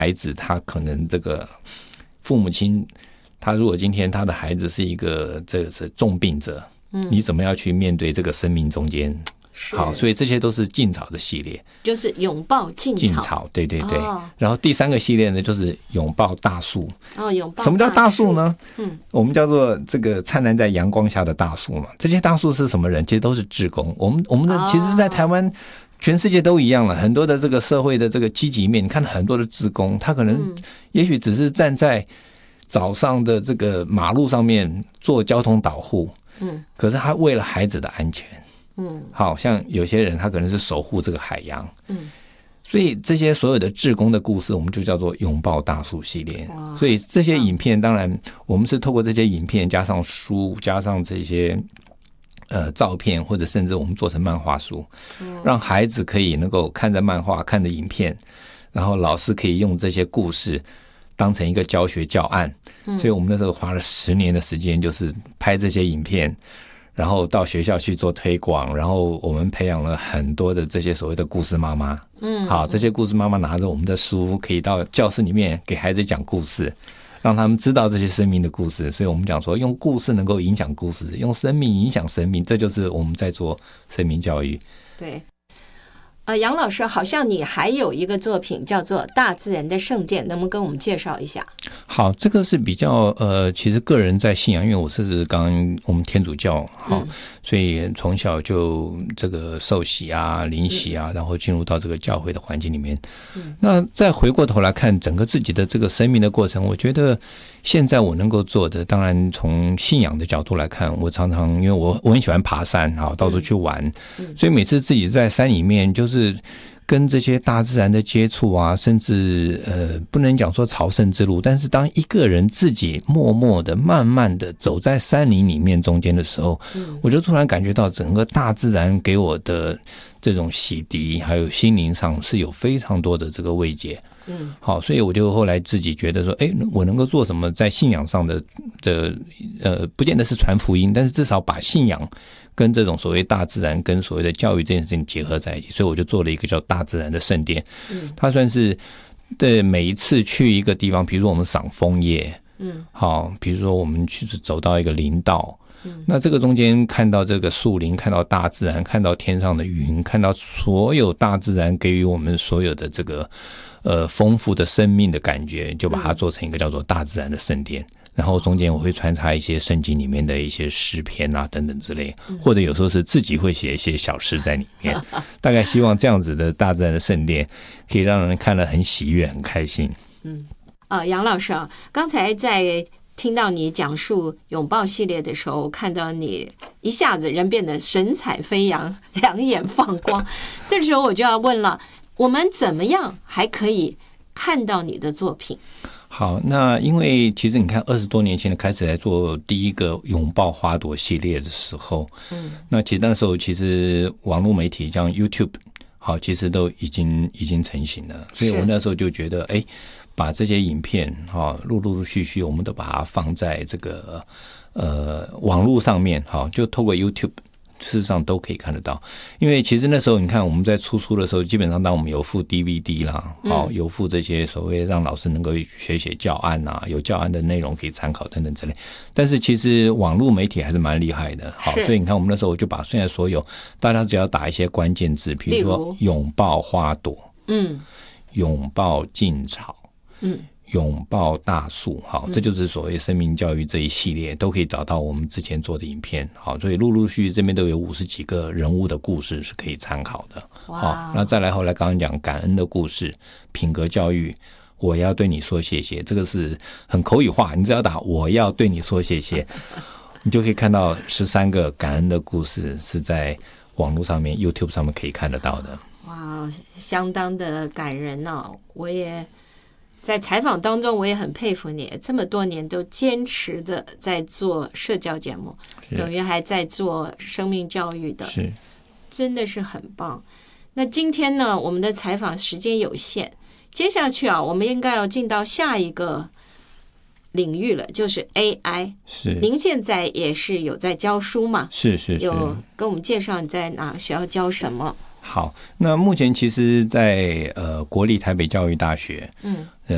孩子他可能这个父母亲，他如果今天他的孩子是一个这个是重病者，你怎么样去面对这个生命中间？好，所以这些都是劲草的系列， 就是拥抱劲草， 对对对。然后第3个系列呢，就是拥抱大树。 拥抱什么叫大树呢？我们叫做这个灿烂在阳光下的大树嘛。这些大树是什么人？其实都是志工。我们的其实，在台湾。全世界都一样了，很多的这个社会的这个积极面，你看很多的志工，他可能也许只是站在早上的这个马路上面做交通导护，可是他为了孩子的安全，好像有些人他可能是守护这个海洋，所以这些所有的志工的故事，我们就叫做拥抱大树系列。所以这些影片，当然我们是透过这些影片加上书，加上这些照片，或者甚至我们做成漫画书，让孩子可以能够看着漫画，看着影片，然后老师可以用这些故事当成一个教学教案。所以我们那时候花了10年的时间，就是拍这些影片，然后到学校去做推广，然后我们培养了很多的这些所谓的故事妈妈。好，这些故事妈妈拿着我们的书，可以到教室里面给孩子讲故事，让他们知道这些生命的故事。所以我们讲说，用故事能够影响故事，用生命影响生命，这就是我们在做生命教育。 对，杨老师，好像你还有一个作品叫做《大自然的圣殿》，能不能跟我们介绍一下？ 好，这个是比较其实个人在信仰，因为我是刚我们天主教，好，所以从小就这个受洗啊、灵洗啊，然后进入到这个教会的环境里面。那再回过头来看整个自己的这个生命的过程，我觉得现在我能够做的，当然从信仰的角度来看，我常常因为我很喜欢爬山，好，到处去玩，所以每次自己在山里面就是跟这些大自然的接触啊，甚至不能讲说朝圣之路，但是当一个人自己默默的、慢慢的走在山林里面中间的时候，我就突然感觉到整个大自然给我的这种洗涤，还有心灵上是有非常多的这个慰藉。好，所以我就后来自己觉得说，我能够做什么在信仰上的不见得是传福音，但是至少把信仰跟这种所谓大自然跟所谓的教育这件事情结合在一起，所以我就做了一个叫大自然的圣殿。它算是对每一次去一个地方，比如说我们赏枫叶，好，比如说我们去走到一个林道，那这个中间看到这个树林，看到大自然，看到天上的云，看到所有大自然给予我们所有的这个丰富的生命的感觉，就把它做成一个叫做大自然的圣殿。然后中间我会穿插一些圣经里面的一些诗篇啊等等之类，或者有时候是自己会写一些小诗在里面，大概希望这样子的大自然的圣殿可以让人看了很喜悦很开心。 杨老师啊，刚才在听到你讲述拥抱系列的时候，看到你一下子人变得神采飞扬，两眼放光。这时候我就要问了，我们怎么样还可以看到你的作品？ 好，那因为其实你看20多年前开始来做第一个拥抱花朵系列的时候，那其实那时候其实网络媒体像 YouTube 好，其实都已经成型了，所以我那时候就觉得把这些影片陆续我们都把它放在这个网络上面，好，就透过 YouTube事实上都可以看得到。因为其实那时候你看我们在出书的时候，基本上当我们有附 DVD 啦，有附这些所谓让老师能够写教案啊，有教案的内容可以参考等等之类，但是其实网络媒体还是蛮厉害的。好，所以你看我们那时候就把现在所有大家只要打一些关键字，比如说拥抱花朵，拥抱劲草，拥抱大树，好，这就是所谓生命教育这一系列都可以找到我们之前做的影片。好，所以陆续这边都有50几个人物的故事是可以参考的。好，那再来后来刚刚讲感恩的故事，品格教育，我要对你说谢谢，这个是很口语化，你只要打我要对你说谢谢你就可以看到13个感恩的故事是在网络上面 YouTube 上面可以看得到的。 哇，相当的感人哦！我也在采访当中，我也很佩服你，这么多年都坚持的在做社交节目，等于还在做生命教育的， 是， 真的是很棒。那今天呢，我们的采访时间有限，接下去啊，我们应该要进到下一个领域了，就是 AI。 是， 您现在也是有在教书嘛？ 是， 有跟我们介绍你在哪学校教什么？ 好，那目前其实在国立台北教育大学，